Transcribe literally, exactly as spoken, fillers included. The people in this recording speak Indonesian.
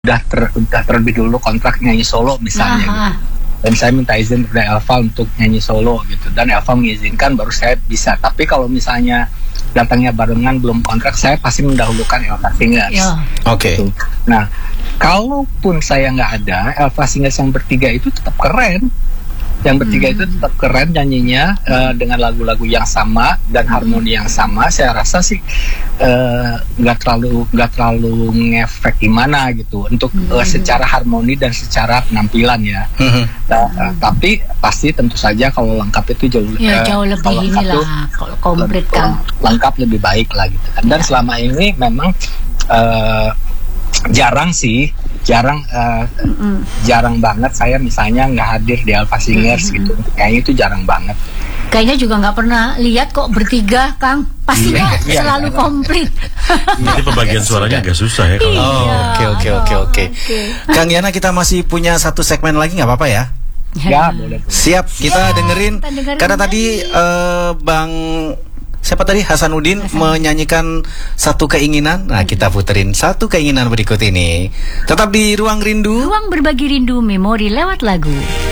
udah ter, udah terlebih dulu kontrak nyanyi solo misalnya gitu. Dan saya minta izin kepada Elva untuk nyanyi solo gitu, dan Elva mengizinkan baru saya bisa. Tapi kalau misalnya datangnya barengan belum kontrak, saya pasti mendahulukan Elva Singers. Ya. Oke. Gitu. Nah, kalaupun saya nggak ada, Elva Singers yang bertiga itu tetap keren. Yang bertiga hmm. itu tetap keren nyanyinya uh, dengan lagu-lagu yang sama dan harmoni yang sama. Saya rasa sih nggak uh, terlalu nggak terlalu ngefek gimana gitu untuk hmm. uh, secara harmoni dan secara penampilan ya. Hmm. Nah, uh, tapi pasti tentu saja kalau lengkap itu jauh, ya, uh, jauh lebih inilah kalau komplit kan. Lengkap lebih baik lah gitu kan. Dan ya. Selama ini memang uh, jarang sih, jarang uh, mm-hmm. jarang banget saya misalnya nggak hadir di Elva Singers mm-hmm. gitu. Kayaknya itu jarang banget. Kayaknya juga nggak pernah lihat kok bertiga, Kang. Pastinya yeah, selalu yeah, komplit. Jadi pembagian suaranya agak susah ya kalau. Oh, oke oke oke oke. Kang Yana, kita masih punya satu segmen lagi, nggak apa-apa ya? Ya, boleh. Siap, kita ya, dengerin. dengerin Karena tadi uh, Bang siapa tadi Hasanuddin Hasan. menyanyikan satu keinginan. Nah, kita puterin satu keinginan berikut ini. Tetap di Ruang Rindu. Ruang berbagi rindu memori lewat lagu.